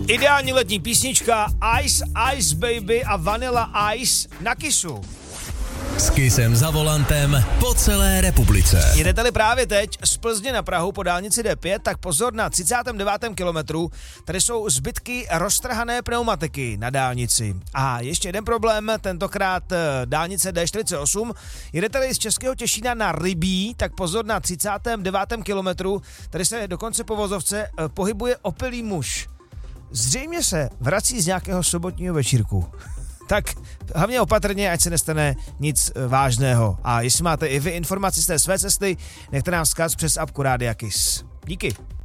Ideální letní písnička Ice Ice Baby a Vanilla Ice na Kissu. S Kissem za volantem po celé republice. Jedete-li právě teď z Plzně na Prahu po dálnici D5, tak pozor na 39. kilometru, tady jsou zbytky roztrhané pneumatiky na dálnici. A ještě jeden problém, tentokrát dálnice D48. Jedete-li z Českého Těšína na Rybí, tak pozor na 39. kilometru, tady se dokonce po vozovce pohybuje opilý muž. Zřejmě se vrací z nějakého sobotního večírku. Tak hlavně opatrně, ať se nestane nic vážného. A jestli máte i vy informaci z té své cesty, nechte nám vzkaz přes apku Rádia Kiss. Díky.